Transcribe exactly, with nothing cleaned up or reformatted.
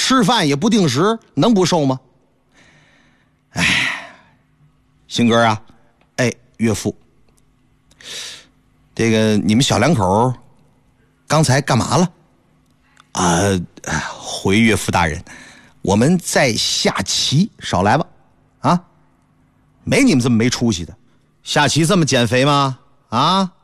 吃饭也不定时，能不瘦吗？哎，鑫哥啊，哎，岳父，这个你们小两口刚才干嘛了？啊、呃，回岳父大人，我们在下棋，少来吧，啊，没你们这么没出息的，下棋这么减肥吗？啊，